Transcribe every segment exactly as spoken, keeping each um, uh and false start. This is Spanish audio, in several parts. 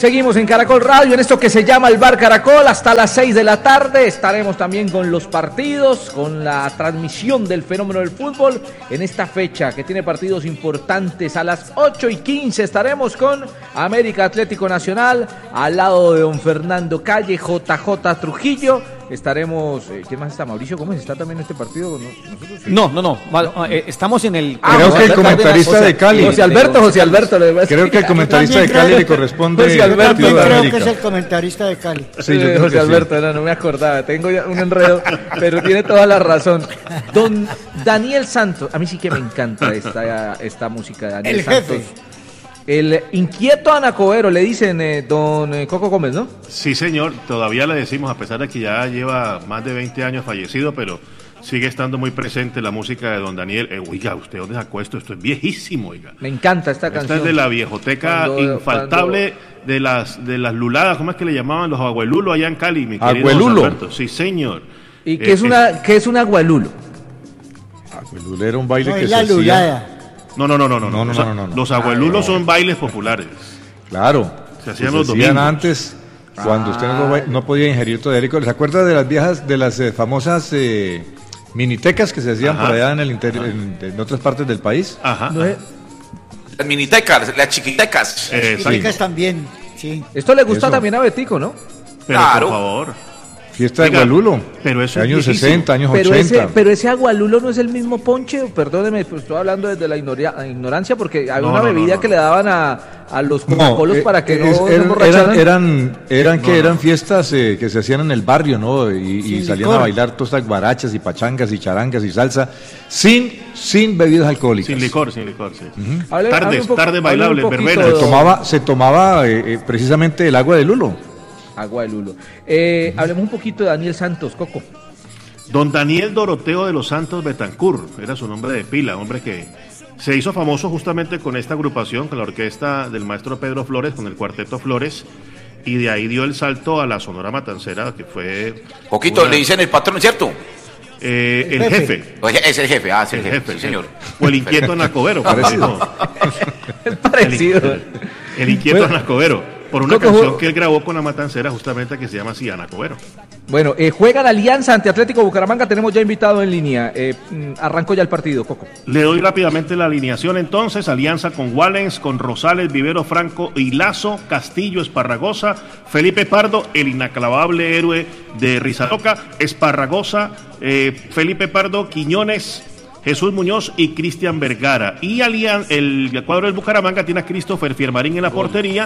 Seguimos en Caracol Radio, en esto que se llama el Bar Caracol, hasta las seis de la tarde. Estaremos también con los partidos, con la transmisión del fenómeno del fútbol en esta fecha que tiene partidos importantes. A las ocho y quince estaremos con América Atlético Nacional, al lado de don Fernando Calle, J J Trujillo. Estaremos, eh, ¿quién más está? Mauricio Gómez, ¿está también en este partido? ¿Nosotros? Sí. No, no, no, eh, estamos en el... Ah, creo que el comentarista de Cali. José Alberto, José Alberto. Creo que el comentarista de Cali le corresponde... José Alberto, creo que es el comentarista de Cali. Sí, yo José Alberto, no, no me acordaba, tengo ya un enredo, pero tiene toda la razón. Don Daniel Santos, a mí sí que me encanta esta, esta música de Daniel el Santos. Jefe. El inquieto Anacobero, le dicen eh, don eh, Coco Gómez, ¿no? Sí, señor, todavía le decimos, a pesar de que ya lleva más de veinte años fallecido, pero sigue estando muy presente la música de don Daniel. Eh, oiga, ¿usted dónde sacó esto? Esto es viejísimo, oiga. Me encanta esta, esta canción. Esta es de la viejoteca cuando, infaltable cuando... de las de las luladas, ¿cómo es que le llamaban? Los abuelulos allá en Cali, mi querido Abuelulo. Alberto. Sí, señor. ¿Y qué eh, es una qué es un agualulo? Abuelulo era un baile no, que es se la lulada. hacía... No, no, no, no, no, no, no, no, no, no, no. Los abuelulos son bailes populares. Claro. Se hacían se los hacían domingos. antes, cuando ah. usted no, no podía ingerir todavía. ¿Se acuerda de las viejas, de las eh, famosas eh, minitecas que se hacían Ajá. por allá en el interior, en, en otras partes del país? Ajá. No es... Las minitecas, las chiquitecas. Eh, Las chicas también, sí. Esto le gusta Eso. también a Betico, ¿no? Pero Claro. por favor. Fiesta de Oiga, Agualulo. pero eso es años viejísimo. sesenta, años Pero ochenta. ese, pero ese agualulo no es el mismo ponche, perdóneme, pues estoy hablando desde la ignoria- ignorancia, porque había No, una no, bebida no, no. que le daban a, a los No, Coca-Colos eh, para que no es- se eran, emborracharan. eran, eran, eran que No, no. eran fiestas eh, que se hacían en el barrio, ¿no? Y, y Sin salían licor. a bailar todas estas guarachas y pachangas y charangas y salsa, sin, sin bebidas alcohólicas. Sin licor, sin licor, sí. Hable- hable tardes, un poco- tardes hable un bailables, poquito, verbenas. Se don- tomaba, se tomaba eh, eh, precisamente el agua de lulo. Agua de lulo. Eh, hablemos un poquito de Daniel Santos, Coco. Don Daniel Doroteo de los Santos Betancur, era su nombre de pila, hombre que se hizo famoso justamente con esta agrupación, con la orquesta del maestro Pedro Flores, con el cuarteto Flores, y de ahí dio el salto a la Sonora Matancera, que fue... Poquito, una- le dicen el patrón, ¿cierto? Eh, el El jefe. jefe. Oye, es el jefe, ah, es el, El jefe, jefe, sí, señor. O el inquieto Anacobero, parecido. Es parecido. El inquieto Bueno, Anacobero. Por una Coco, canción jo- que él grabó con la Matancera, justamente que se llama así, Anacobero. Bueno, eh, juega la Alianza ante Atlético Bucaramanga, tenemos ya invitado en línea. Eh, mm, arranco ya el partido, Coco. Le doy rápidamente la alineación entonces. Alianza con Wallens, con Rosales, Vivero, Franco y Lazo, Castillo, Esparragosa, Felipe Pardo, el inacabable héroe de Rizaloca, Esparragosa, eh, Felipe Pardo, Quiñones, Jesús Muñoz y Cristian Vergara. Y alian, el cuadro del Bucaramanga tiene a Christopher Fiermarín en la portería,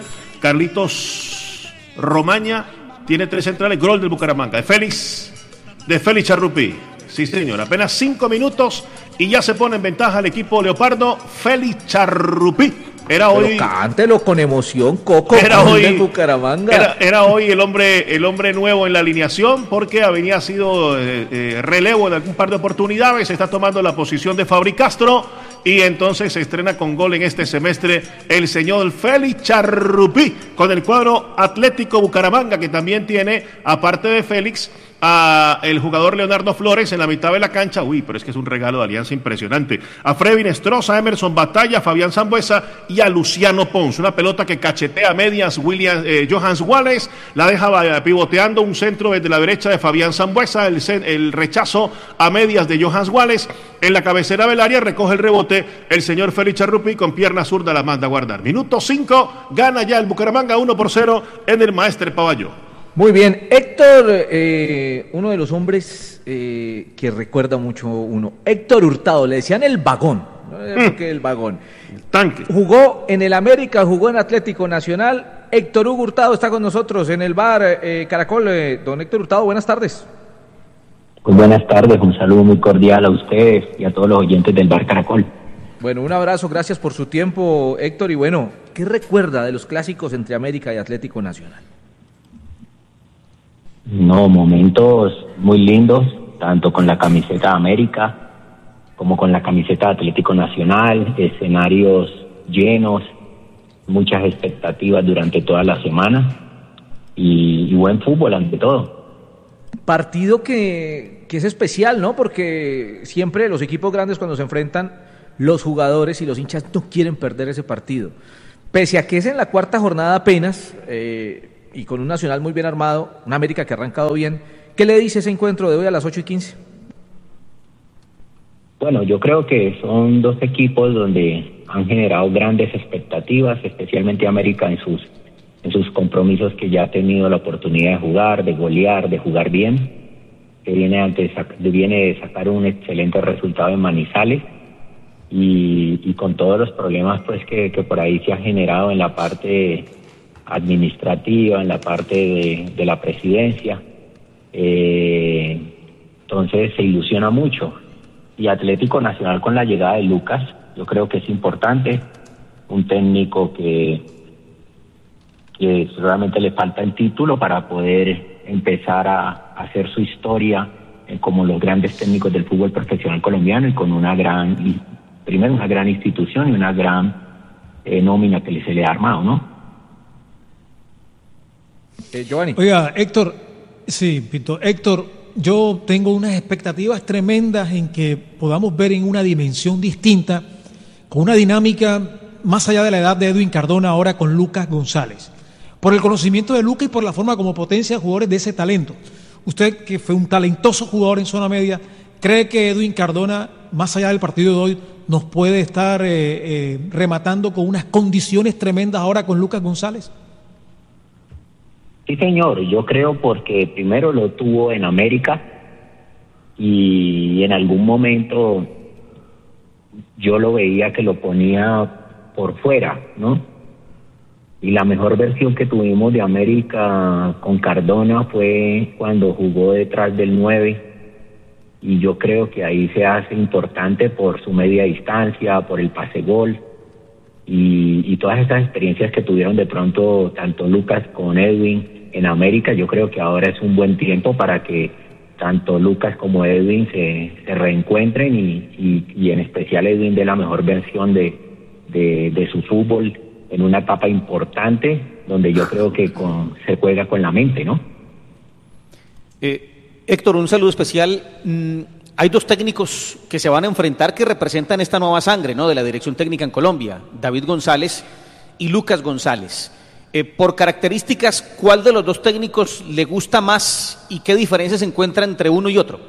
Carlitos Romaña tiene tres centrales, gol del Bucaramanga, de Félix, de Félix Charrupí. Sí, señor, apenas cinco minutos y ya se pone en ventaja el equipo Leopardo, Félix Charrupí. Era Pero hoy... cántelo con emoción, Coco. Era gol hoy, del Bucaramanga. era, era hoy el hombre, el hombre nuevo en la alineación porque había sido eh, eh, relevo de algún par de oportunidades, está tomando la posición de Fabri Castro y entonces se estrena con gol en este semestre el señor Félix Charrupí con el cuadro Atlético Bucaramanga, que también tiene, aparte de Félix, a el jugador Leonardo Flores en la mitad de la cancha. Uy, pero es que es un regalo de Alianza impresionante. A Frevin Estroza, a Emerson Batalla, a Fabián Zambuesa y a Luciano Pons. Una pelota que cachetea a medias William eh, Johans Wallace, la deja pivoteando un centro desde la derecha de Fabián Zambuesa, el, el rechazo a medias de Johans Wallace. En la cabecera del área recoge el rebote el señor Félix Charrupí, con pierna zurda la manda a guardar. Minuto cinco, gana ya el Bucaramanga uno por cero en el Maestre Pavayo. Muy bien, Héctor, eh, uno de los hombres eh, que recuerda mucho uno, Héctor Hurtado, le decían el vagón, no sé por qué el vagón. Tanque. Jugó en el América, jugó en Atlético Nacional. Héctor Hugo Hurtado está con nosotros en el bar eh, Caracol. Eh, don Héctor Hurtado, buenas tardes. Pues buenas tardes, un saludo muy cordial a ustedes y a todos los oyentes del bar Caracol. Bueno, un abrazo, gracias por su tiempo, Héctor. Y bueno, ¿qué recuerda de los clásicos entre América y Atlético Nacional? No, momentos muy lindos, tanto con la camiseta de América como con la camiseta de Atlético Nacional, escenarios llenos, muchas expectativas durante toda la semana y, y buen fútbol ante todo. Partido que, que es especial, ¿no? Porque siempre los equipos grandes cuando se enfrentan, los jugadores y los hinchas no quieren perder ese partido. pese a que es en la cuarta jornada apenas, eh, y con un Nacional muy bien armado, una América que ha arrancado bien, ¿qué le dice ese encuentro de hoy a las ocho y quince? Bueno, yo creo que son dos equipos donde han generado grandes expectativas, especialmente América en sus en sus compromisos que ya ha tenido la oportunidad de jugar, de golear, de jugar bien, que viene, antes, viene de sacar un excelente resultado en Manizales y, y con todos los problemas pues que, que por ahí se ha generado en la parte administrativa, en la parte de, de la presidencia. Eh, entonces se ilusiona mucho. Y Atlético Nacional con la llegada de Lucas, yo creo que es importante, un técnico que que realmente le falta el título para poder empezar a, a hacer su historia eh, como los grandes técnicos del fútbol profesional colombiano y con una gran, primero una gran institución y una gran eh, nómina que se le ha armado, ¿no? Eh, Giovanni. Oiga, Héctor, sí, Pito, Héctor, yo tengo unas expectativas tremendas en que podamos ver en una dimensión distinta, con una dinámica más allá de la edad de Edwin Cardona ahora con Lucas González. Por el conocimiento de Lucas y por la forma como potencia jugadores de ese talento. Usted, que fue un talentoso jugador en zona media, ¿cree que Edwin Cardona, más allá del partido de hoy, nos puede estar eh, eh, rematando con unas condiciones tremendas ahora con Lucas González? Sí, señor, yo creo porque primero lo tuvo en América y en algún momento yo lo veía que lo ponía por fuera, ¿no? Y la mejor versión que tuvimos de América con Cardona fue cuando jugó detrás del nueve, y yo creo que ahí se hace importante por su media distancia, por el pase gol, y, y todas estas experiencias que tuvieron de pronto tanto Lucas con Edwin en América. Yo creo que ahora es un buen tiempo para que tanto Lucas como Edwin se, se reencuentren y, y, y en especial Edwin dé la mejor versión de, de, de su fútbol en una etapa importante donde yo creo que con, se juega con la mente, ¿no? Eh, Héctor, un saludo especial. Mm, hay dos técnicos que se van a enfrentar que representan esta nueva sangre, ¿no?, de la dirección técnica en Colombia, David González y Lucas González. Eh, por características, ¿cuál de los dos técnicos le gusta más y qué diferencias se encuentra entre uno y otro?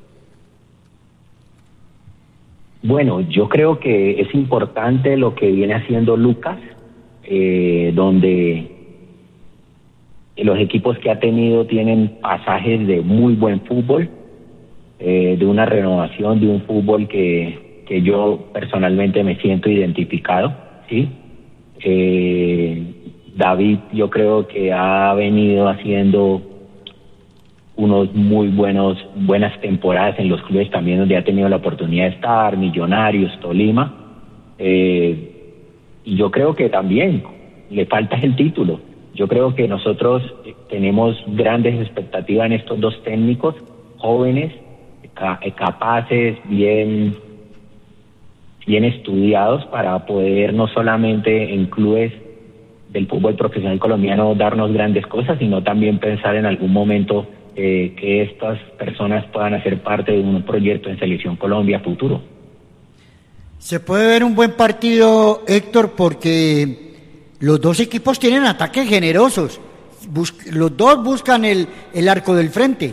Bueno, yo creo que es importante lo que viene haciendo Lucas, eh, donde los equipos que ha tenido tienen pasajes de muy buen fútbol, eh, de una renovación de un fútbol que, que yo personalmente me siento identificado, ¿sí? Eh, David, yo creo que ha venido haciendo unos muy buenos buenas temporadas en los clubes también donde ha tenido la oportunidad de estar, Millonarios, Tolima, eh, y yo creo que también le falta el título. Yo creo que nosotros tenemos grandes expectativas en estos dos técnicos jóvenes, ca- capaces, bien, bien estudiados para poder no solamente en clubes del fútbol profesional colombiano darnos grandes cosas, sino también pensar en algún momento eh, que estas personas puedan hacer parte de un proyecto en Selección Colombia futuro. Se puede ver un buen partido, Héctor, porque los dos equipos tienen ataques generosos. Bus- los dos buscan el, el arco del frente.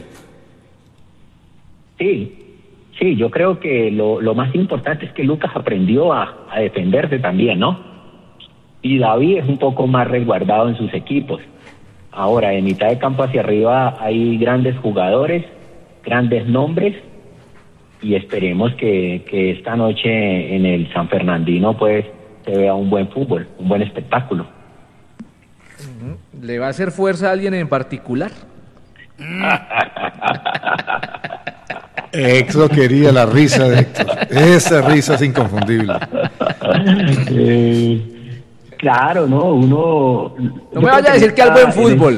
Sí, sí, yo creo que lo, lo más importante es que Lucas aprendió a, a defenderse también, ¿no? Y David es un poco más resguardado en sus equipos. Ahora, en mitad de campo hacia arriba hay grandes jugadores, grandes nombres, y esperemos que, que esta noche en el San Fernandino pues se vea un buen fútbol, un buen espectáculo. ¿Le va a hacer fuerza a alguien en particular? Héctor quería la risa de Héctor. Esa risa es inconfundible. Eh, claro, ¿no? Uno... No me vaya a decir que al buen fútbol.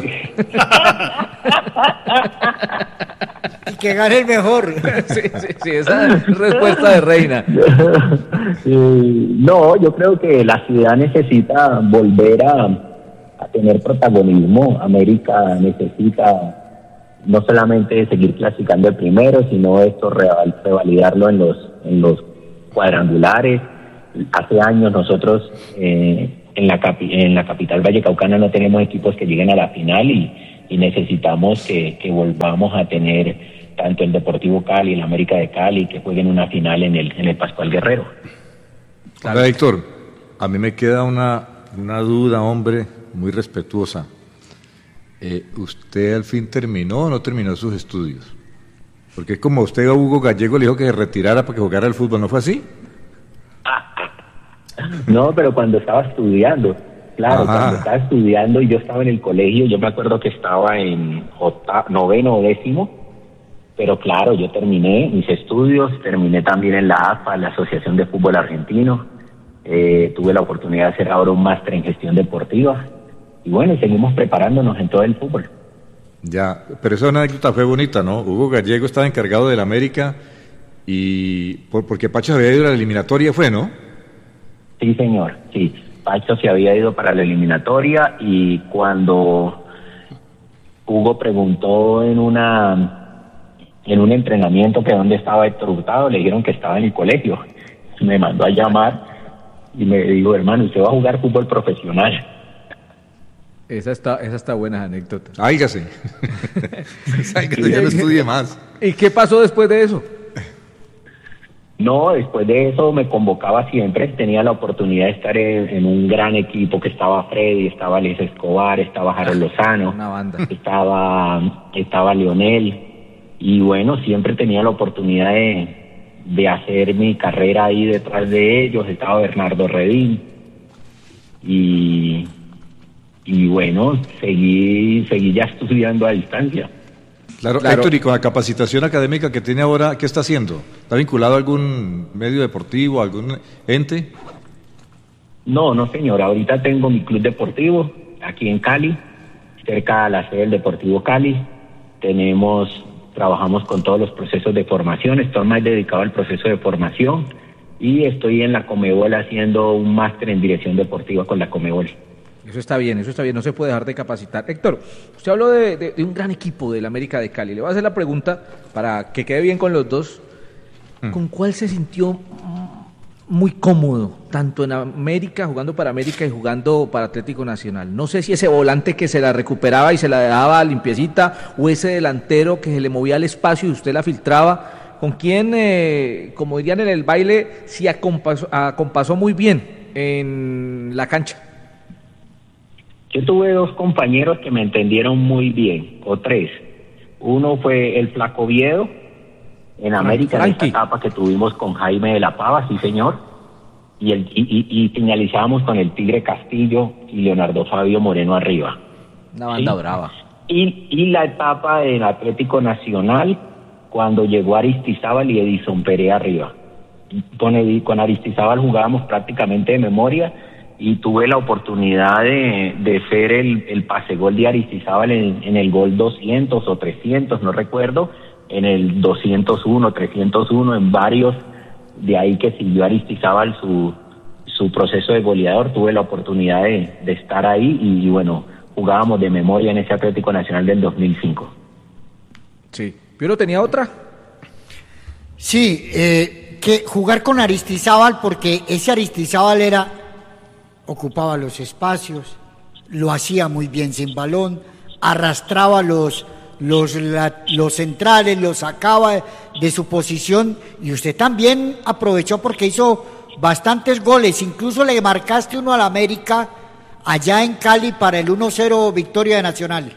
Y que gane el mejor. Sí, sí, sí, esa es respuesta de Reina. Eh, no, yo creo que la ciudad necesita volver a, a tener protagonismo. América necesita no solamente seguir clasificando el primero, sino esto reval, revalidarlo en los en los cuadrangulares. Hace años nosotros eh, en la capi, en la capital vallecaucana no tenemos equipos que lleguen a la final y, y necesitamos que, que volvamos a tener tanto el Deportivo Cali, el América de Cali, que jueguen una final en el, en el Pascual Guerrero. Claro. Hola, Héctor, a mí me queda una, una duda, hombre, muy respetuosa. Eh, ¿Usted al fin terminó o no terminó sus estudios? Porque es como usted a Hugo Gallego le dijo que se retirara para que jugara al fútbol, ¿no fue así? No, pero cuando estaba estudiando, claro, Ajá. cuando estaba estudiando y yo estaba en el colegio, yo me acuerdo que estaba en octavo, noveno o décimo, pero claro, yo terminé mis estudios, terminé también en la A F A, la Asociación de Fútbol Argentino, eh, tuve la oportunidad de hacer ahora un máster en gestión deportiva, y bueno, seguimos preparándonos en todo el fútbol. Ya, pero esa anécdota fue bonita, ¿no? Hugo Gallego estaba encargado del América y por, porque Pacho había ido a la eliminatoria, fue, ¿no? Sí, señor, sí. Pacho se había ido para la eliminatoria y cuando Hugo preguntó en una en un entrenamiento que dónde estaba Héctor Hurtado, le dijeron que estaba en el colegio. Me mandó a llamar y me dijo, hermano, usted va a jugar fútbol profesional. Esa está, esa está buena anécdota. Áigase. Áigase, ya no estudie más. ¿Y qué pasó después de eso? No, después de eso me convocaba siempre, tenía la oportunidad de estar en, en un gran equipo que estaba Freddy, estaba Luis Escobar, estaba Harold Lozano, una banda. estaba estaba Leonel, y bueno, siempre tenía la oportunidad de, de hacer mi carrera ahí detrás de ellos, estaba Bernardo Redín, y, y bueno, seguí, seguí ya estudiando a distancia. Claro, Claro, Héctor, y con la capacitación académica que tiene ahora, ¿qué está haciendo? ¿Está vinculado a algún medio deportivo, a algún ente? No, no señor, ahorita tengo mi club deportivo aquí en Cali, cerca a la sede del Deportivo Cali. Tenemos, trabajamos con todos los procesos de formación, estoy más dedicado al proceso de formación y estoy en la Comebol haciendo un máster en dirección deportiva con la Comebol. Eso está bien, eso está bien, no se puede dejar de capacitar. Héctor, usted habló de, de, de un gran equipo del América de Cali. Le voy a hacer la pregunta para que quede bien con los dos. ¿Con cuál se sintió muy cómodo, tanto en América, jugando para América y jugando para Atlético Nacional? No sé si ese volante que se la recuperaba y se la dejaba limpiecita, o ese delantero que se le movía al espacio y usted la filtraba. ¿Con quién, eh, como dirían en el baile, sí acompasó, acompasó muy bien en la cancha? Yo tuve dos compañeros que me entendieron muy bien, o tres. Uno fue el Flaco Viedo, en América, en esta etapa que tuvimos con Jaime de la Pava, sí señor, y, el, y, y, y finalizábamos con el Tigre Castillo y Leonardo Fabio Moreno arriba. Una banda ¿sí? brava. Y, y la etapa del Atlético Nacional, cuando llegó Aristizábal y Edison Perea arriba. Con, con Aristizábal jugábamos prácticamente de memoria, y tuve la oportunidad de, de ser el, el pase gol de Aristizábal en, en el gol doscientos o trescientos, no recuerdo, en el doscientos uno, trescientos uno, en varios, de ahí que siguió Aristizábal su, su proceso de goleador. Tuve la oportunidad de, de estar ahí y, y bueno, jugábamos de memoria en ese Atlético Nacional del dos mil cinco. Sí. ¿Piero tenía otra? Sí, eh, que jugar con Aristizábal, porque ese Aristizábal era... ocupaba los espacios, lo hacía muy bien sin balón, arrastraba los, los, la, los centrales, los sacaba de su posición, y usted también aprovechó porque hizo bastantes goles, incluso le marcaste uno al América allá en Cali para el uno cero victoria de Nacional.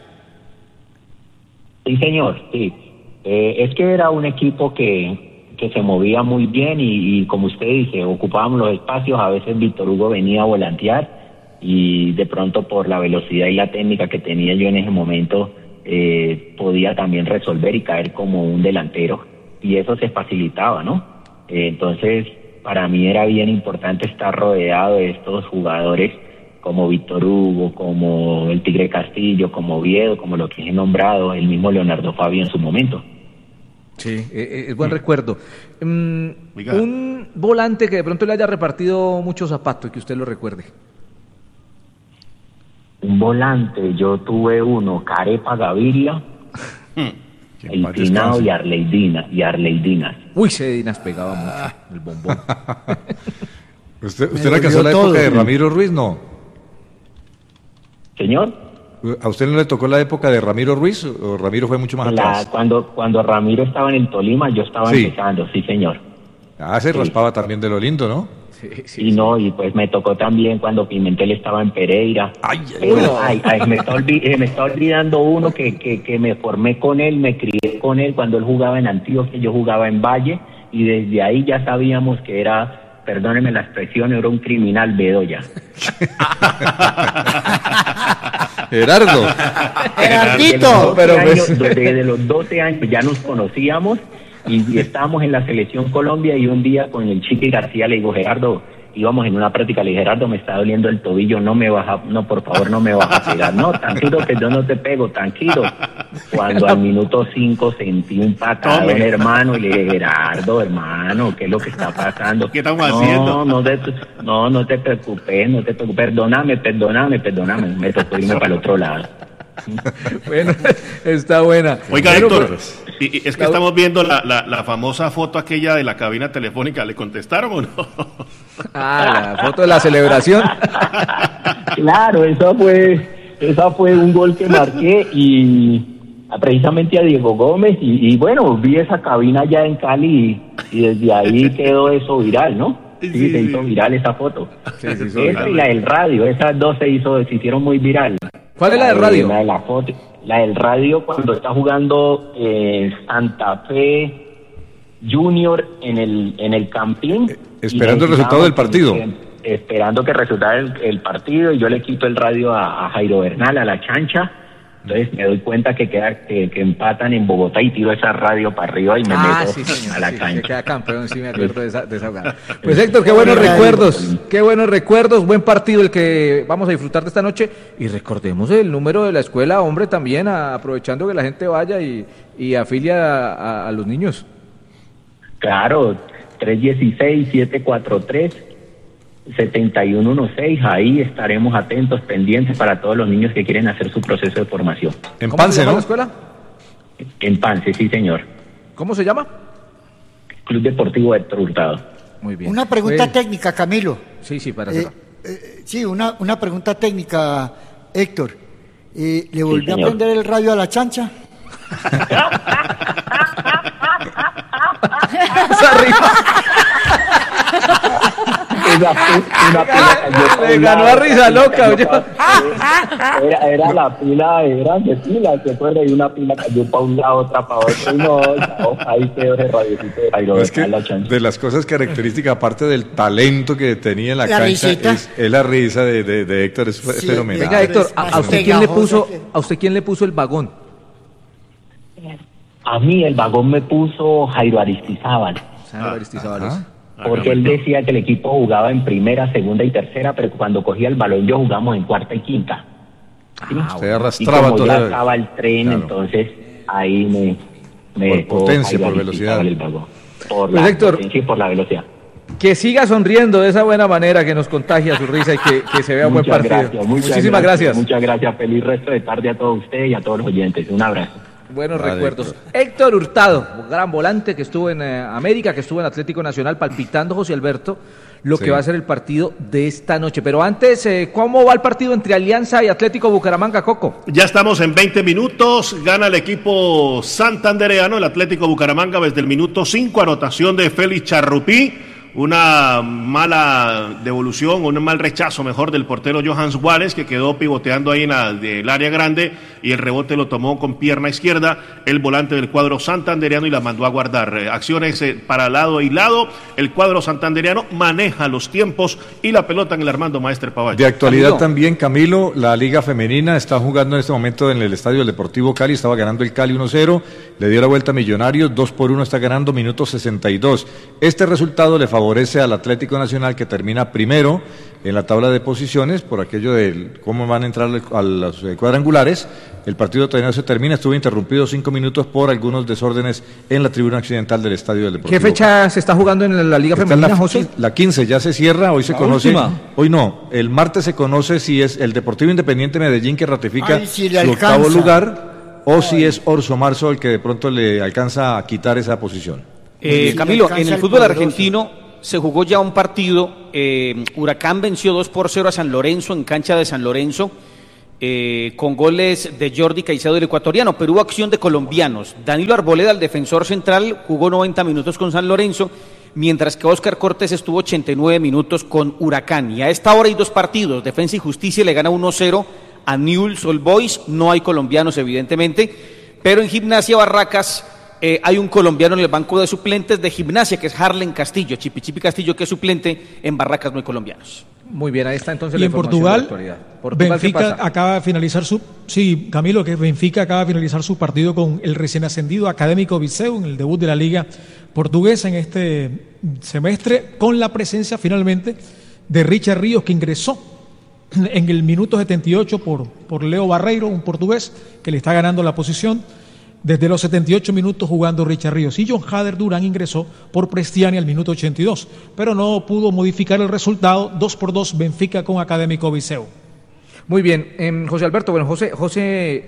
Sí señor, sí, eh, es que era un equipo que... que se movía muy bien y, y como usted dice, ocupábamos los espacios, a veces Víctor Hugo venía a volantear y de pronto por la velocidad y la técnica que tenía yo en ese momento eh, podía también resolver y caer como un delantero y eso se facilitaba, ¿no? Eh, entonces para mí era bien importante estar rodeado de estos jugadores como Víctor Hugo, como el Tigre Castillo, como Oviedo, como lo que he nombrado, el mismo Leonardo Fabio en su momento. Sí, es eh, buen mm. recuerdo. Um, un volante que de pronto le haya repartido mucho zapato y que usted lo recuerde. Un volante, yo tuve uno, Carepa Gaviria, el Pinao y Arleidina, y Arleidinas. Uy, ese Dinas pegaba mucho, el bombón. ¿Usted, usted era casó la época de Ramiro Ruiz, no? Señor. ¿A usted no le tocó la época de Ramiro Ruiz o Ramiro fue mucho más La, atrás? cuando, cuando Ramiro estaba en el Tolima, yo estaba Sí. empezando, sí, señor. Ah, se Sí. raspaba también de lo lindo, ¿no? Sí, sí, Y no, y pues me tocó también cuando Pimentel estaba en Pereira. Ay, Pero, ay, ay, me, está olvi- eh, me está olvidando uno que, que, que me formé con él, me crié con él cuando él jugaba en Antioquia, yo jugaba en Valle, y desde ahí ya sabíamos que era, perdónenme la expresión, era un criminal Bedoya. Gerardo. Gerardito. Desde los doce Pero pues- años, desde los doce años ya nos conocíamos y, y estábamos en la selección Colombia, y un día con el Chiqui García le digo, Gerardo, íbamos en una práctica, le dije, Gerardo, me está doliendo el tobillo, no me vas a, no, por favor, no me vas a pegar. No, tranquilo que yo no te pego, tranquilo. Cuando al minuto cinco sentí un patadón, Tome. hermano, y le dije, Gerardo, hermano, ¿qué es lo que está pasando? ¿Qué estamos no, haciendo? No, te, no, no te preocupes, no te preocupes, perdóname, perdóname, perdóname, me tocó irme para el otro lado. Bueno, está buena. Oiga, Bueno, Héctor, pues, y, y es que estamos viendo la, la, la famosa foto aquella de la cabina telefónica. ¿Le contestaron o no? ah, la foto de la celebración. Claro, esa fue, esa fue un gol que marqué y a- precisamente a Diego Gómez y, y bueno, vi esa cabina ya en Cali y, y desde ahí quedó eso viral, ¿no? Sí, Sí, se sí. hizo viral esa foto. Sí, se hizo Esa viral. y la del radio, esas dos se hizo, se hicieron muy viral. ¿Cuál es la del de- radio? La de la foto, la del radio cuando está jugando eh, Santa Fe Junior en el en el Campín. Esperando Y el resultado del partido. eh, Esperando que resultara el, el partido, y yo le quito el radio a, a Jairo Bernal, a la chancha. Entonces me doy cuenta que queda que, que empatan en Bogotá y tiro esa radio para arriba y me Ah, meto sí, señor. a la sí, cancha. que queda campeón, sí me acuerdo de esa, de esa jugada. Pues Héctor, qué buenos Bueno, recuerdos, qué buenos recuerdos, buen partido el que vamos a disfrutar de esta noche. Y recordemos el número de la escuela, hombre, también, a- aprovechando que la gente vaya y, y afilia a, a- a los niños. Claro, tres uno seis, siete cuatro tres, siete uno uno seis, ahí estaremos atentos, pendientes para todos los niños que quieren hacer su proceso de formación. En ¿Cómo se Pance, llama ¿no? la escuela? En Pance, sí señor. ¿Cómo se llama? Club Deportivo Héctor Hurtado. Muy bien. Una pregunta Pues, técnica, Camilo. Sí, sí, para Eh, cerrar. eh, sí, una, una pregunta técnica, Héctor. Eh, ¿Le volvió a señor. prender el radio a la chancha? Esa rima. Una, una pila cayó pa' Le un ganó lado, a risa otra pila loca, cayó oye. pa- Era, era la pila, eran de pila, ¿se acuerda? Y una pila cayó para un lado, otra para otro, y no, chao, ahí quedó ese radiocito de Jairo Es que Bernal, la chancha. de las cosas características, aparte del talento que tenía en la, La cancha, risita. es, es la risa de, de- de Héctor, es fe- Sí, fenomenal. Venga, Héctor, es ¿a, más a usted quién le pegajoso puso, que- a usted quién le puso el vagón? A mí el vagón me puso Jairo Aristizábal. Sandro Aristizábal. Ajá. Porque él decía que el equipo jugaba en primera, segunda y tercera, pero cuando cogía el balón yo jugamos en cuarta y quinta. ¿sí? Ah, Usted Y arrastraba como todo. ya estaba el tren, Claro. entonces ahí me, me Por dejó potencia, Jairo por Aristizábal velocidad. el vagón. Por Pues, la Héctor. potencia y por la velocidad. Que siga sonriendo de esa buena manera que nos contagia su risa y que, que se vea un buen Muchas partido. gracias, muchas Muchísimas gracias. Muchas gracias. Feliz resto de tarde a todos ustedes y a todos los oyentes. Un abrazo. Buenos Vale, recuerdos. Héctor Hurtado, gran volante que estuvo en eh, América, que estuvo en Atlético Nacional, palpitando, José Alberto, lo Sí. que va a ser el partido de esta noche. Pero antes, eh, ¿cómo va el partido entre Alianza y Atlético Bucaramanga, Coco? Ya estamos en veinte minutos, gana el equipo santandereano, el Atlético Bucaramanga desde el minuto cinco, anotación de Félix Charrupí, una mala devolución, un mal rechazo mejor del portero Johans Juárez, que quedó pivoteando ahí en la, del área grande, y el rebote lo tomó con pierna izquierda el volante del cuadro santandereano y la mandó a guardar. Eh, acciones eh, para lado y lado, el cuadro santandereano maneja los tiempos y la pelota en el Armando Maestre Pavalle. De actualidad Camilo. también, Camilo, la Liga Femenina está jugando en este momento en el Estadio del Deportivo Cali, estaba ganando el Cali uno cero, le dio la vuelta a Millonarios, dos por uno está ganando, minuto sesenta y dos. Este resultado le favorece al Atlético Nacional, que termina primero en la tabla de posiciones por aquello de cómo van a entrar a los eh, cuadrangulares. El partido todavía no se termina, estuvo interrumpido cinco minutos por algunos desórdenes en la tribuna occidental del Estadio del Deportivo ¿Qué fecha se está jugando en la Liga Está en Femenina, la, José? qui- la quince, ya se cierra, hoy se La conoce. última. Hoy no, el martes se conoce si es el Deportivo Independiente Medellín que ratifica Ay, si le su alcanza. octavo lugar o si es Orso Marzo el que de pronto le alcanza a quitar esa posición. Eh, Sí, Camilo, alcanza en el el fútbol poderoso. argentino se jugó ya un partido. eh, Huracán venció dos por cero a San Lorenzo en cancha de San Lorenzo. eh, con goles de Jordi Caicedo, del ecuatoriano, pero hubo acción de colombianos. Danilo Arboleda, el defensor central, jugó noventa minutos con San Lorenzo, mientras que Óscar Cortés estuvo ochenta y nueve minutos con Huracán. Y a esta hora hay dos partidos. Defensa y Justicia le gana uno cero a Newell's Old Boys. No hay colombianos, evidentemente, pero en Gimnasia Barracas eh, hay un colombiano en el banco de suplentes de Gimnasia, que es Harlen Castillo. Chipi Chipi Castillo, que es suplente. En Barracas no hay colombianos. Muy bien, ahí está entonces y la en información Portugal, de la actualidad. Portugal, Benfica acaba de finalizar su... Sí, Camilo, que Benfica acaba de finalizar su partido con el recién ascendido Académico Viseu en el debut de la Liga Portuguesa en este semestre, con la presencia finalmente de Richard Ríos, que ingresó en el minuto setenta y ocho por, por Leo Barreiro, un portugués que le está ganando la posición. Desde los setenta y ocho minutos jugando Richard Ríos, y John Hader Durán ingresó por Prestiani al minuto ochenta y dos, pero no pudo modificar el resultado. Dos por dos Benfica con Académico Viseu. Muy bien, eh, José Alberto, bueno, José, José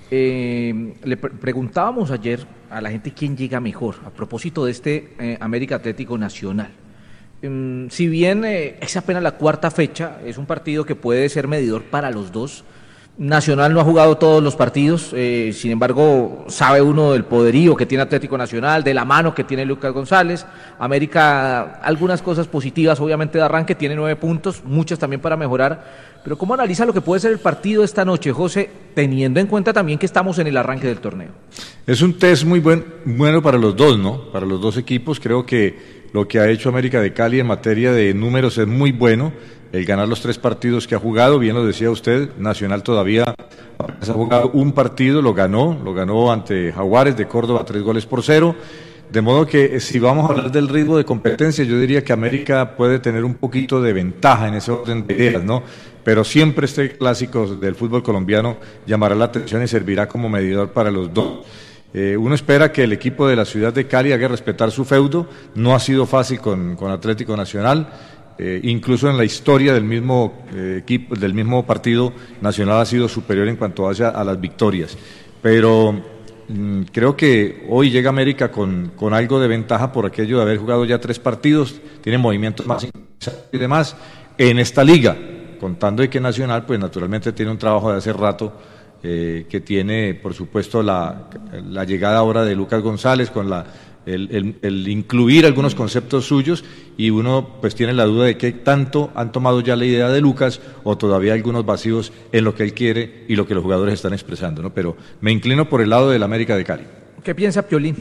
eh, le pre- preguntábamos ayer a la gente quién llega mejor, a propósito de este eh, América Atlético Nacional. Eh, si bien eh, es apenas la cuarta fecha, es un partido que puede ser medidor para los dos. Nacional no ha jugado todos los partidos, eh, sin embargo sabe uno del poderío que tiene Atlético Nacional, de la mano que tiene Lucas González. América, algunas cosas positivas obviamente de arranque, tiene nueve puntos, muchas también para mejorar, pero ¿cómo analiza lo que puede ser el partido esta noche, José, teniendo en cuenta también que estamos en el arranque del torneo? Es un test muy buen, bueno para los dos, ¿no? Para los dos equipos. Creo que lo que ha hecho América de Cali en materia de números es muy bueno. El ganar los tres partidos que ha jugado, bien lo decía usted, Nacional todavía ha jugado un partido, lo ganó, lo ganó ante Jaguares de Córdoba, tres goles por cero. De modo que si vamos a hablar del ritmo de competencia, yo diría que América puede tener un poquito de ventaja en ese orden de ideas, ¿no? Pero siempre este clásico del fútbol colombiano llamará la atención y servirá como medidor para los dos. Eh, uno espera que el equipo de la ciudad de Cali haga respetar su feudo. No ha sido fácil con, con Atlético Nacional. Eh, incluso en la historia del mismo eh, equipo, del mismo partido, Nacional ha sido superior en cuanto a, a las victorias. Pero mmm, creo que hoy llega América con, con algo de ventaja por aquello de haber jugado ya tres partidos, tiene movimientos más y demás en esta liga, contando de que Nacional, pues naturalmente tiene un trabajo de hace rato, eh, que tiene, por supuesto, la, la llegada ahora de Lucas González con la El, el, el incluir algunos conceptos suyos, y uno pues tiene la duda de qué tanto han tomado ya la idea de Lucas o todavía algunos vacíos en lo que él quiere y lo que los jugadores están expresando, ¿no? Pero me inclino por el lado del América de Cali. ¿Qué piensa Piolín?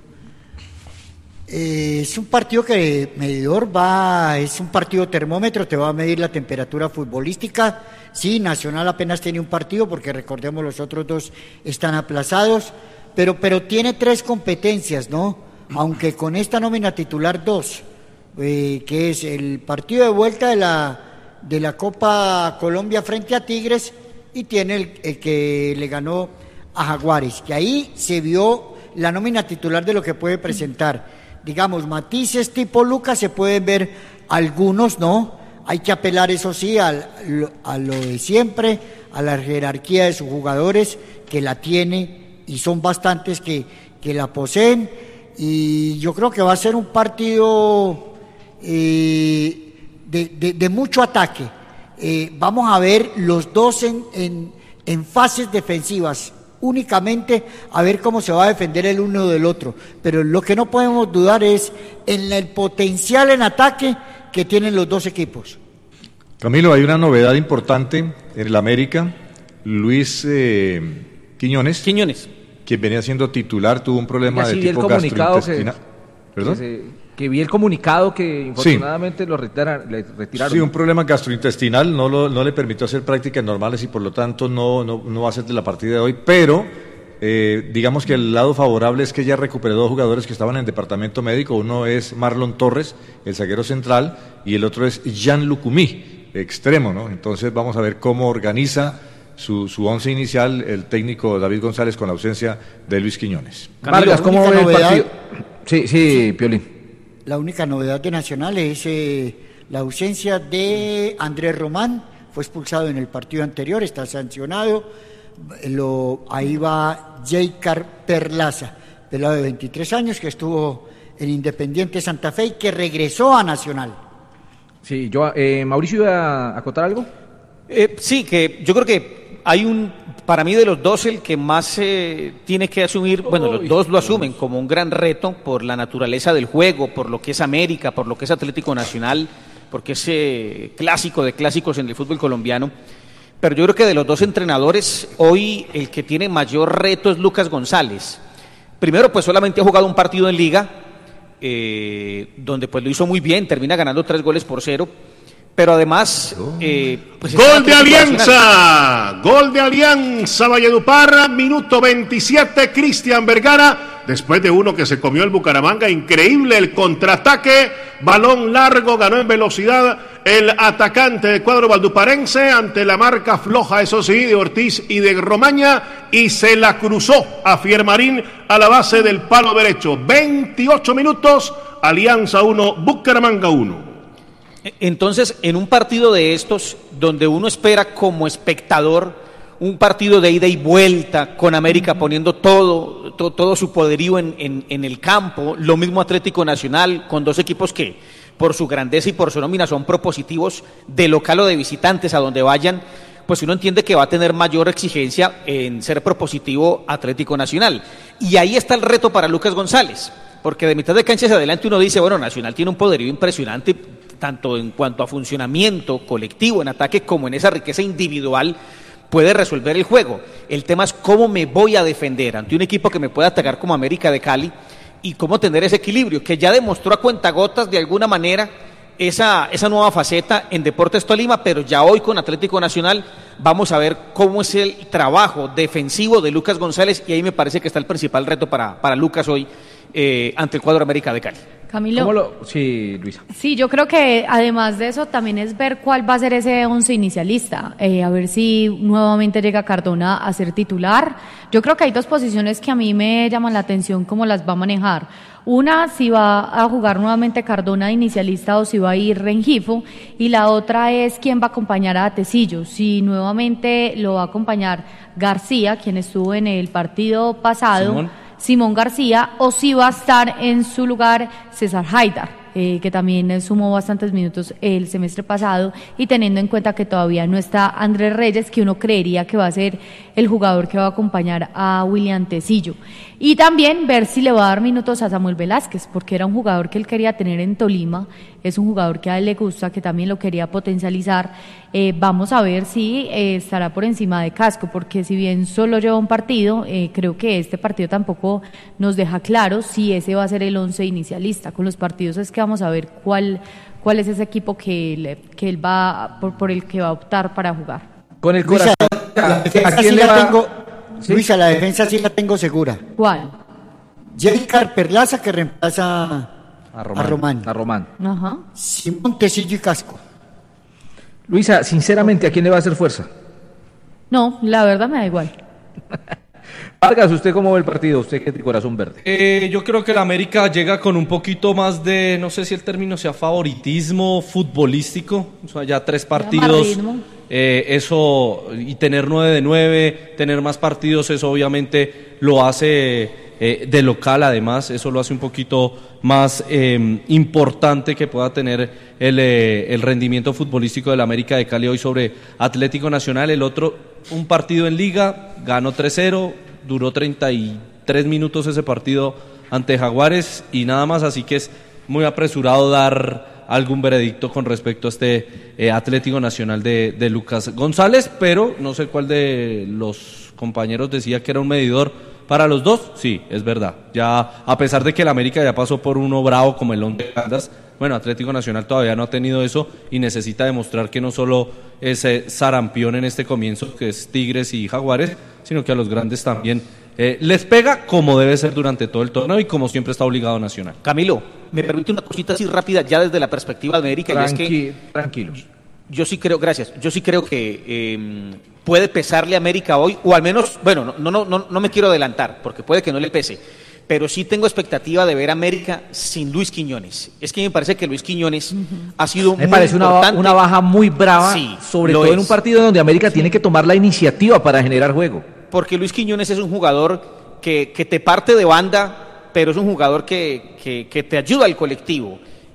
Eh, es un partido que medidor va, es un partido termómetro, te va a medir la temperatura futbolística. Sí, Nacional apenas tiene un partido porque recordemos los otros dos están aplazados, pero, pero tiene tres competencias, ¿no? Aunque con esta nómina titular dos, eh, que es el partido de vuelta de la, de la Copa Colombia frente a Tigres, y tiene el, el que le ganó a Jaguares, que ahí se vio la nómina titular de lo que puede presentar. Digamos, matices tipo Lucas se pueden ver algunos, ¿no? Hay que apelar, eso sí, al, a lo de siempre, a la jerarquía de sus jugadores, que la tiene, y son bastantes que, que la poseen. Y yo creo que va a ser un partido eh, de, de, de mucho ataque. Eh, vamos a ver los dos en, en, en fases defensivas, únicamente a ver cómo se va a defender el uno del otro. Pero lo que no podemos dudar es en el potencial en ataque que tienen los dos equipos. Camilo, hay una novedad importante en el América. Luis eh, Quiñones. Quiñones. Quien venía siendo titular, tuvo un problema ya, de sí, tipo gastrointestinal. Que, ¿Perdón? Que, se, que vi el comunicado que infortunadamente sí. lo retira, le retiraron. Sí, un problema gastrointestinal, no, lo, no le permitió hacer prácticas normales y por lo tanto no, no, no va a ser de la partida de hoy, pero eh, digamos que el lado favorable es que ya recuperó dos jugadores que estaban en el departamento médico. Uno es Marlon Torres, el zaguero central, y el otro es Jean Lucumí, extremo, ¿no? Entonces vamos a ver cómo organiza Su, su once inicial el técnico David González con la ausencia de Luis Quiñones. Vargas, ¿cómo ve el partido? Sí, sí, Piolín. La única novedad de Nacional es eh, la ausencia de Andrés Román, fue expulsado en el partido anterior, está sancionado. Lo, ahí va Jaycar Perlaza, pelado de veintitrés años, que estuvo en Independiente Santa Fe y que regresó a Nacional. Sí, yo, eh, Mauricio, ¿iba a acotar algo? Eh, sí, que yo creo que hay un, para mí de los dos el que más eh, tiene que asumir, bueno, los dos lo asumen como un gran reto por la naturaleza del juego, por lo que es América, por lo que es Atlético Nacional, porque es eh, clásico de clásicos en el fútbol colombiano. Pero yo creo que de los dos entrenadores, hoy el que tiene mayor reto es Lucas González. Primero, pues solamente ha jugado un partido en Liga, eh, donde pues lo hizo muy bien, termina ganando tres goles por cero. Pero además... Eh, pues ¡Gol de Alianza! ¡Gol de Alianza Valledupar! Minuto veintisiete, Cristian Vergara. Después de uno que se comió el Bucaramanga. Increíble el contraataque. Balón largo, ganó en velocidad el atacante de cuadro valduparense ante la marca floja, eso sí, de Ortiz y de Romaña. Y se la cruzó a Fiermarín a la base del palo derecho. veintiocho minutos, Alianza uno, Bucaramanga uno. Entonces, en un partido de estos, donde uno espera como espectador, un partido de ida y vuelta, con América poniendo todo, todo, todo su poderío en, en, en el campo, lo mismo Atlético Nacional, con dos equipos que, por su grandeza y por su nómina, son propositivos de local o de visitantes a donde vayan, pues uno entiende que va a tener mayor exigencia en ser propositivo Atlético Nacional. Y ahí está el reto para Lucas González, porque de mitad de cancha hacia adelante uno dice, bueno, Nacional tiene un poderío impresionante, tanto en cuanto a funcionamiento colectivo en ataque como en esa riqueza individual, puede resolver el juego. El tema es cómo me voy a defender ante un equipo que me pueda atacar como América de Cali y cómo tener ese equilibrio, que ya demostró a cuentagotas de alguna manera esa, esa nueva faceta en Deportes Tolima, pero ya hoy con Atlético Nacional vamos a ver cómo es el trabajo defensivo de Lucas González, y ahí me parece que está el principal reto para, para Lucas hoy eh, ante el cuadro América de Cali. Camilo. ¿Cómo lo... Sí, Luisa. Sí, yo creo que además de eso también es ver cuál va a ser ese once inicialista, eh, a ver si nuevamente llega Cardona a ser titular. Yo creo que hay dos posiciones que a mí me llaman la atención cómo las va a manejar. Una, si va a jugar nuevamente Cardona de inicialista o si va a ir Rengifo, y la otra es quién va a acompañar a Tecillo, si nuevamente lo va a acompañar García, quien estuvo en el partido pasado, Simón, Simón García, o si va a estar en su lugar César Haidar, eh, que también sumó bastantes minutos el semestre pasado, y teniendo en cuenta que todavía no está Andrés Reyes, que uno creería que va a ser el jugador que va a acompañar a William Tecillo. Y también ver si le va a dar minutos a Samuel Velázquez, porque era un jugador que él quería tener en Tolima, es un jugador que a él le gusta, que también lo quería potencializar. Eh, vamos a ver si eh, estará por encima de Casco, porque si bien solo lleva un partido, eh, creo que este partido tampoco nos deja claro si ese va a ser el once inicialista. Con los partidos es que vamos a ver cuál, cuál es ese equipo que, le, que él va, por, por el que va a optar para jugar. Con el corazón. Luisa, la defensa sí la tengo, ¿sí? Luisa, la defensa sí la tengo segura. ¿Cuál? Jericar Perlaza, que reemplaza a Román. A Román. A Román. Ajá. Simón, Tecillo y Casco. Luisa, sinceramente, ¿a quién le va a hacer fuerza? No, la verdad me da igual. Vargas, ¿usted cómo ve el partido? Usted que es de corazón verde. Eh, yo creo que el América llega con un poquito más de, no sé si el término sea favoritismo futbolístico, o sea, ya tres partidos, eh, eso, y tener nueve de nueve, tener más partidos, eso obviamente lo hace eh, de local, además, eso lo hace un poquito más eh, importante que pueda tener el, eh, el rendimiento futbolístico del América de Cali hoy sobre Atlético Nacional. El otro, un partido en Liga, ganó tres cero, duró treinta y tres minutos ese partido ante Jaguares y nada más, así que es muy apresurado dar algún veredicto con respecto a este eh, Atlético Nacional de, de Lucas González, pero no sé cuál de los compañeros decía que era un medidor para los dos. Sí, es verdad, ya a pesar de que el América ya pasó por uno bravo como el Once Caldas, bueno, Atlético Nacional todavía no ha tenido eso y necesita demostrar que no solo es eh, sarampión en este comienzo, que es Tigres y Jaguares, sino que a los grandes también eh, les pega como debe ser durante todo el torneo y como siempre está obligado Nacional. Camilo, me permite una cosita así rápida ya desde la perspectiva de América. Tranqui, y es que tranquilos. Yo sí creo, gracias, yo sí creo que eh, puede pesarle a América hoy, o al menos, bueno, no, no, no, no me quiero adelantar, porque puede que no le pese, pero sí tengo expectativa de ver a América sin Luis Quiñones. Es que me parece que Luis Quiñones uh-huh. ha sido me muy parece importante. Una, una baja muy brava, sí, sobre todo es. en un partido donde América sí. tiene que tomar la iniciativa para generar juego. Porque Luis Quiñones es un jugador que, que te parte de banda, pero es un jugador que, que, que te ayuda al colectivo.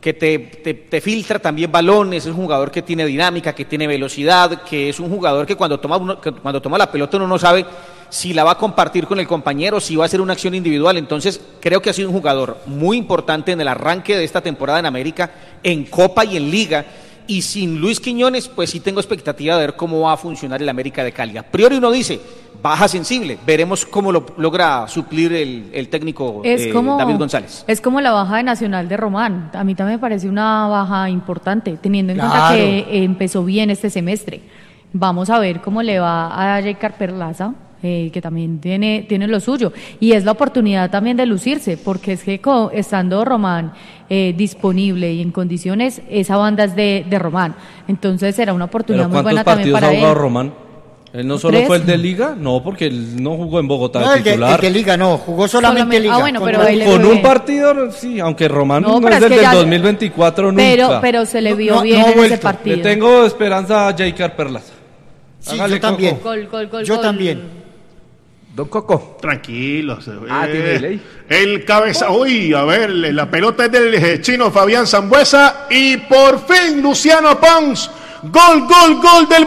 que te, te, te filtra también balones, es un jugador que tiene dinámica, que tiene velocidad, que es un jugador que cuando toma, uno, que cuando toma la pelota uno no sabe si la va a compartir con el compañero, si va a hacer una acción individual. Entonces creo que ha sido un jugador muy importante en el arranque de esta temporada en América, en Copa y en Liga. Y sin Luis Quiñones, pues sí tengo expectativa de ver cómo va a funcionar el América de Cali. A priori uno dice, baja sensible, veremos cómo lo logra suplir el, el técnico es eh, como, David González. Es como la baja de Nacional de Román, a mí también me parece una baja importante, teniendo en Claro. cuenta que eh, empezó bien este semestre. Vamos a ver cómo le va a Jacar Perlaza, eh, que también tiene, tiene lo suyo, y es la oportunidad también de lucirse, porque es que co- estando Román eh, disponible y en condiciones, esa banda es de, de Román, entonces será una oportunidad ¿Pero muy buena cuántos también partidos para ha jugado él. Román? ¿Él no solo ¿Tres? fue el de Liga? No, porque él no jugó en Bogotá No, de el de, titular. el de Liga no, jugó solamente, Solamente- Liga. ah, bueno, Con- pero ahí le Con fue un bien. partido, sí, aunque Román No, no, pero es es del que ya- veinticuatro nunca. Pero, pero se le vio No, bien no ha en ese vuelto. Le partido. tengo esperanza a Jacar Perlaza. Sí, Hágale, yo también. Coco. Gol, gol, gol, Yo gol. también. Don Coco. Tranquilos. Ah, eh, tiene delay. El cabeza. Uy, a ver, la pelota es del eh, chino Fabián Sambuesa. Y por fin, Luciano Pons. Gol, gol, gol del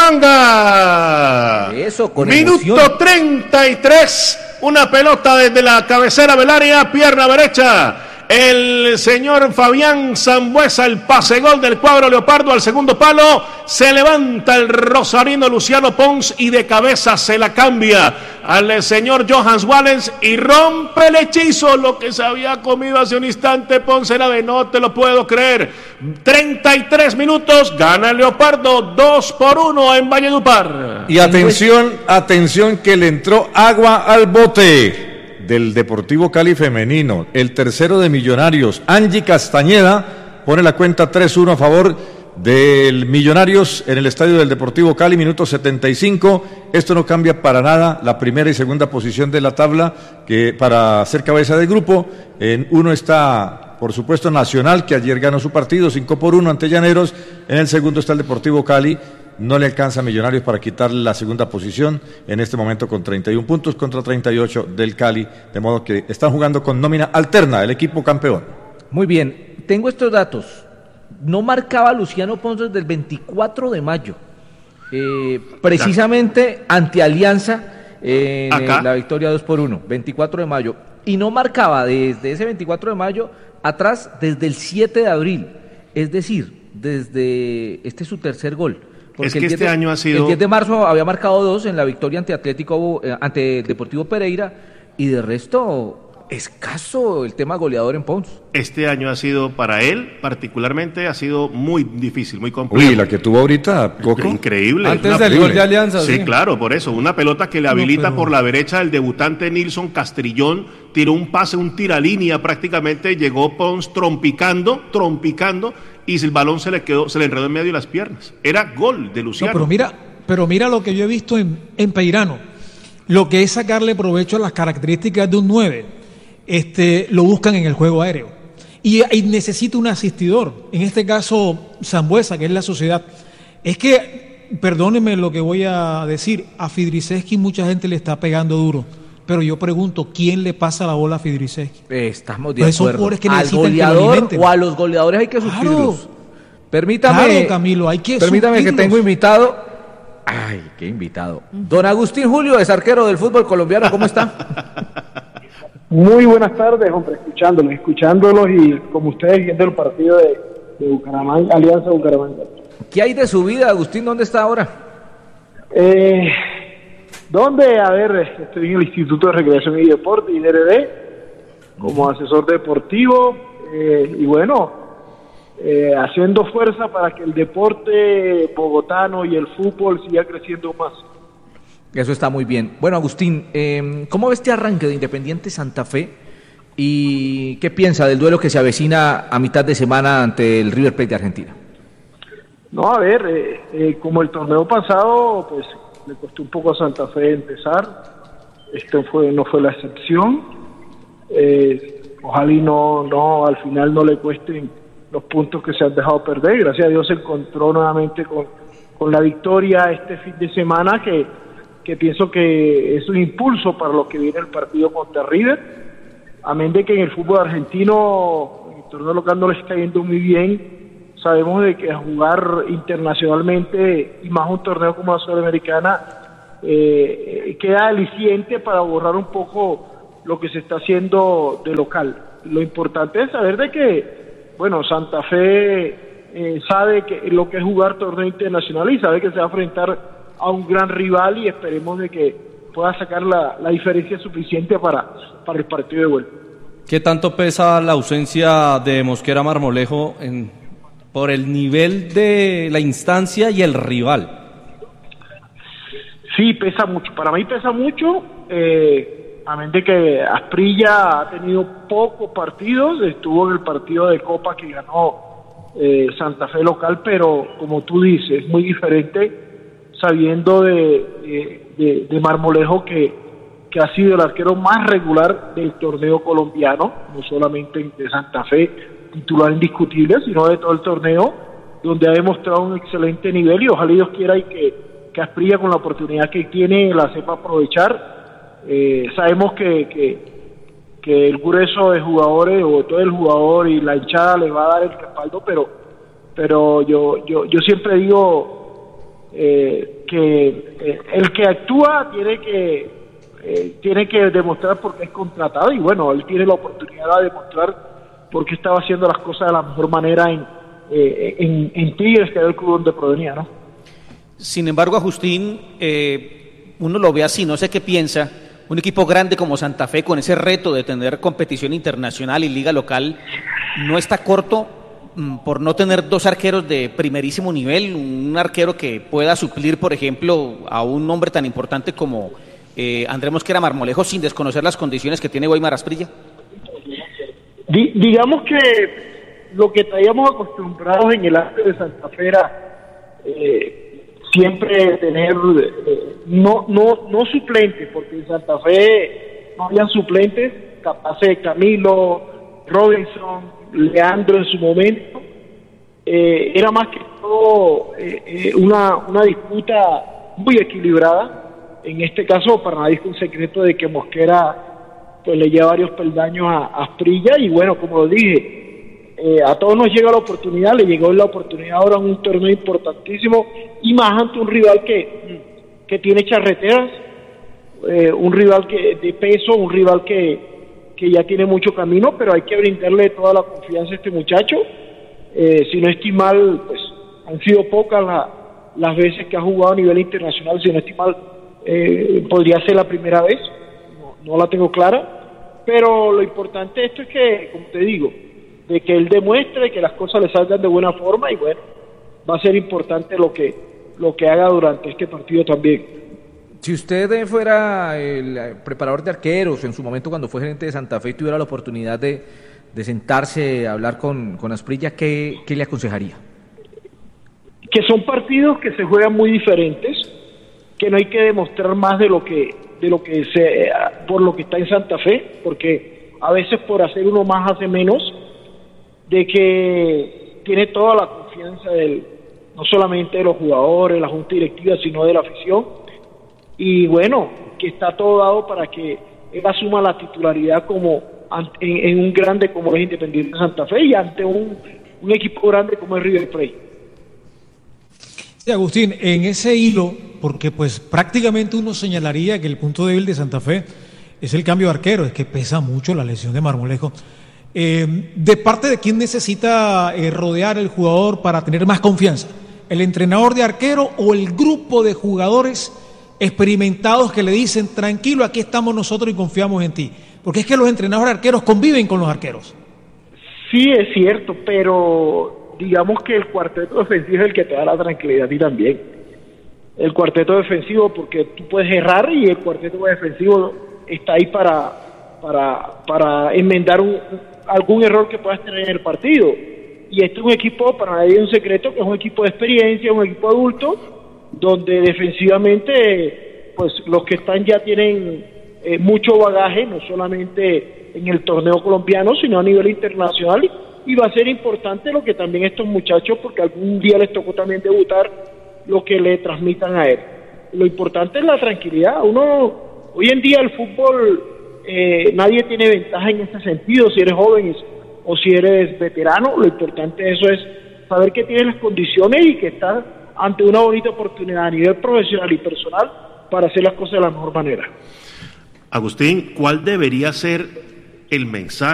Bucaramanga. Eso, con Minuto emoción. treinta y tres. Una pelota desde la cabecera del área, pierna derecha. El señor Fabián Sambuesa, el pase gol del cuadro leopardo al segundo palo. Se levanta el rosarino Luciano Pons y de cabeza se la cambia al señor Johans Wallace y rompe el hechizo. Lo que se había comido hace un instante Pons era de no te lo puedo creer. treinta y tres minutos, gana el leopardo dos por uno en Valledupar. Y atención, atención que le entró agua al bote del Deportivo Cali femenino, el tercero de Millonarios, Angie Castañeda, pone la cuenta tres uno a favor del Millonarios en el estadio del Deportivo Cali, minuto setenta y cinco. Esto no cambia para nada la primera y segunda posición de la tabla, que para ser cabeza de grupo, en uno está, por supuesto, Nacional, que ayer ganó su partido cinco por uno ante Llaneros. En el segundo está el Deportivo Cali. No le alcanza a Millonarios para quitarle la segunda posición en este momento con treinta y uno puntos contra treinta y ocho del Cali, de modo que están jugando con nómina alterna el equipo campeón. Muy bien, tengo estos datos. No marcaba Luciano Pons desde el veinticuatro de mayo, eh, precisamente ante Alianza en Acá. eh, la victoria dos por uno, veinticuatro de mayo. Y no marcaba desde ese veinticuatro de mayo atrás desde el siete de abril, es decir, desde este es su tercer gol. Porque Es que el diez este de- año ha sido- El diez de marzo había marcado dos en la victoria ante Atlético, eh, ante Deportivo Pereira, y de resto, escaso el tema goleador en Pons. Este año ha sido para él, particularmente, ha sido muy difícil, muy complejo. Uy, la que tuvo ahorita, Coco. Increíble. Antes Una- del gol de Alianza. Sí, claro, por eso. Una pelota que le No, habilita pero- por la derecha el debutante Nilson Castrillón, tiró un pase, un tiralínea prácticamente, llegó Pons trompicando, trompicando, y el balón se le quedó, se le enredó en medio de las piernas. Era gol de No, Luciano. pero mira, pero mira lo que yo he visto en, en Peirano. Lo que es sacarle provecho a las características de un nueve, este, lo buscan en el juego aéreo. Y, y necesita un asistidor. En este caso, Sambuesa, que es la sociedad. Es que, perdónenme lo que voy a decir, a Fidriceski mucha gente le está pegando duro. Pero yo pregunto, ¿quién le pasa la bola a Fidriceski? Eh, Estamos de Pues son acuerdo. jugadores que Al necesitan que lo goleador alimenten. o a los goleadores hay que suplirlos. Claro. Permítame, Claro, Camilo, hay que permítame que suplirlos. tengo invitado. Ay, qué invitado. Don Agustín Julio, es arquero del fútbol colombiano. ¿Cómo está? Muy buenas tardes, hombre, escuchándolos, escuchándolos y como ustedes viendo el partido de, de Bucaramanga, Alianza Bucaramanga. ¿Qué hay de su vida, Agustín? ¿Dónde está ahora? Eh, ¿Dónde? A ver, estoy en el Instituto de Recreación y Deporte, I D R D, como asesor deportivo eh, y bueno, eh, haciendo fuerza para que el deporte bogotano y el fútbol siga creciendo más. Eso está muy bien. Bueno, Agustín, eh, ¿cómo ve este arranque de Independiente Santa Fe? ¿Y qué piensa del duelo que se avecina a mitad de semana ante el River Plate de Argentina? No, a ver, eh, eh, como el torneo pasado, pues le costó un poco a Santa Fe empezar. Esto fue no fue la excepción. Eh, ojalá y no, no, al final no le cuesten los puntos que se han dejado perder. Gracias a Dios se encontró nuevamente con, con la victoria este fin de semana, que, que pienso que es un impulso para lo que viene el partido contra River. Amén de que en el fútbol argentino torneo local no les está yendo muy bien. Sabemos de que jugar internacionalmente y más un torneo como la Sudamericana eh, queda aliciente para borrar un poco lo que se está haciendo de local. Lo importante es saber de que, bueno, Santa Fe eh, sabe que lo que es jugar torneo internacional y sabe que se va a enfrentar a un gran rival y esperemos de que pueda sacar la, la diferencia suficiente para, para el partido de vuelta. ¿Qué tanto pesa la ausencia de Mosquera Marmolejo en, por el nivel de la instancia y el rival? Sí, pesa mucho. Para mí pesa mucho. Eh, a mente que Asprilla ha tenido pocos partidos. Estuvo en el partido de Copa que ganó eh, Santa Fe local, pero como tú dices, es muy diferente sabiendo de, de, de, de Marmolejo que, que ha sido el arquero más regular del torneo colombiano, no solamente de Santa Fe, titular indiscutible, sino de todo el torneo, donde ha demostrado un excelente nivel y ojalá Dios quiera y que, que Asprilla con la oportunidad que tiene la sepa aprovechar. Eh, sabemos que, que, que el grueso de jugadores o todo el jugador y la hinchada le va a dar el respaldo, pero pero yo yo yo siempre digo eh, que eh, el que actúa tiene que eh, tiene que demostrar porque es contratado y bueno, él tiene la oportunidad de demostrar porque estaba haciendo las cosas de la mejor manera en eh, en, en Tigres, que era el club donde provenía, ¿no? Sin embargo, Agustín, eh, uno lo ve así, no sé qué piensa. Un equipo grande como Santa Fe, con ese reto de tener competición internacional y liga local, no está corto mm, por no tener dos arqueros de primerísimo nivel, un arquero que pueda suplir, por ejemplo, a un hombre tan importante como eh, Andrés Mosquera Marmolejo, sin desconocer las condiciones que tiene Weimar Asprilla. Di, digamos que lo que traíamos acostumbrados en el arte de Santa Fe era eh, siempre tener eh, no no no suplentes, porque en Santa Fe no habían suplentes, capaz de Camilo, Robinson, Leandro en su momento, eh, era más que todo eh, eh, una, una disputa muy equilibrada. En este caso para nadie es un secreto de que Mosquera pues le lleva varios peldaños a, a Asprilla y bueno, como lo dije, Eh, a todos nos llega la oportunidad, le llegó la oportunidad ahora en un torneo importantísimo y más ante un rival que, que tiene charreteras, eh, un rival que de peso, un rival que, que ya tiene mucho camino, pero hay que brindarle toda la confianza a este muchacho. Eh, si no estoy mal, pues han sido pocas la, las veces que ha jugado a nivel internacional, si no estoy mal, eh, podría ser la primera vez, no, no la tengo clara, pero lo importante de esto es que, como te digo, de que él demuestre que las cosas le salgan de buena forma y bueno, va a ser importante lo que lo que haga durante este partido también. Si usted fuera el preparador de arqueros en su momento cuando fue gerente de Santa Fe y tuviera la oportunidad de, de sentarse a hablar con, con Asprilla, ¿qué, ¿qué le aconsejaría? Que son partidos que se juegan muy diferentes, que no hay que demostrar más de lo que de lo que se por lo que está en Santa Fe, porque a veces por hacer uno más hace menos, de que tiene toda la confianza del, no solamente de los jugadores, la junta directiva, sino de la afición, y bueno, que está todo dado para que él asuma la titularidad como en, en un grande como es Independiente Santa Fe y ante un, un equipo grande como es River Plate. Sí, Agustín, en ese hilo, porque pues prácticamente uno señalaría que el punto débil de Santa Fe es el cambio de arquero, es que pesa mucho la lesión de Marmolejo. Eh, ¿De parte de quién necesita eh, rodear el jugador para tener más confianza? ¿El entrenador de arquero o el grupo de jugadores experimentados que le dicen tranquilo, aquí estamos nosotros y confiamos en ti? Porque es que los entrenadores de arqueros conviven con los arqueros. Sí, es cierto, pero digamos que el cuarteto defensivo es el que te da la tranquilidad a ti también. El cuarteto defensivo, porque tú puedes errar y el cuarteto defensivo está ahí para, para, para enmendar un algún error que puedas tener en el partido. Y este es un equipo, para nadie es un secreto, que es un equipo de experiencia, un equipo adulto, donde defensivamente, pues los que están ya tienen eh, mucho bagaje, no solamente en el torneo colombiano, sino a nivel internacional, y va a ser importante lo que también estos muchachos, porque algún día les tocó también debutar, lo que le transmitan a él. Lo importante es la tranquilidad. Uno, hoy en día el fútbol, Eh, nadie tiene ventaja en este sentido. Si eres joven y, o si eres veterano. Lo importante de eso es saber que tienes las condiciones y que estás ante una bonita oportunidad a nivel profesional y personal para hacer las cosas de la mejor manera. Agustín, ¿cuál debería ser el mensaje